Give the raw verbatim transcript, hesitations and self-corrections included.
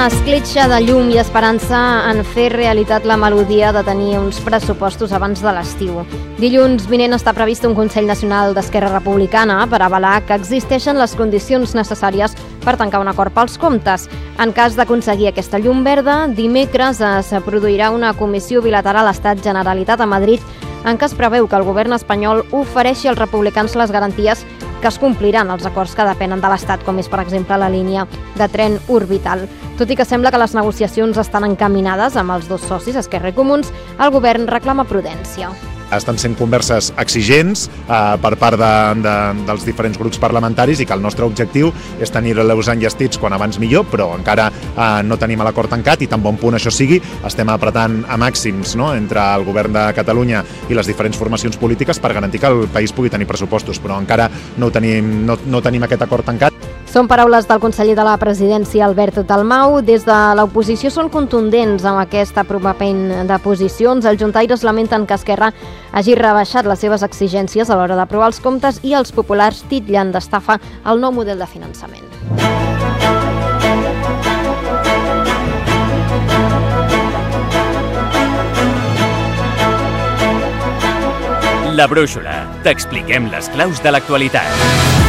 escletxa de llum i esperança en fer realitat la melodia de tenir uns pressupostos abans de l'estiu. Dilluns vinent està previst un Consell Nacional d'Esquerra Republicana per avalar que existeixen les condicions necessàries per tancar un acord pels comptes. En cas d'aconseguir aquesta llum verda, dimecres es produirà una comissió bilateral Estat-Generalitat a Madrid en què es preveu que el govern espanyol ofereixi als republicans les garanties que es compliran els acords que depenen de l'Estat, com és, per exemple, la línia de tren orbital. Tot i que sembla que les negociacions estan encaminades amb els dos socis, Esquerra i Comuns, el govern reclama prudència. Estan sent converses exigents eh, per part de, de, dels diferents grups parlamentaris i que el nostre objectiu és tenir-los enllestits quan abans millor, però encara eh, no tenim l'acord tancat i tan bon punt això sigui, estem apretant a màxims, no?, entre el govern de Catalunya i les diferents formacions polítiques per garantir que el país pugui tenir pressupostos, però encara no tenim, no, no tenim aquest acord tancat. Són paraules del conseller de la Presidència, Albert Dalmau. Des de l'oposició són contundents amb aquest apropament de posicions. Els juntaires lamenten que Esquerra hagi rebaixat les seves exigències a l'hora d'aprovar els comptes i els populars titllen d'estafa el nou model de finançament. La Brúixola. T'expliquem les claus de l'actualitat.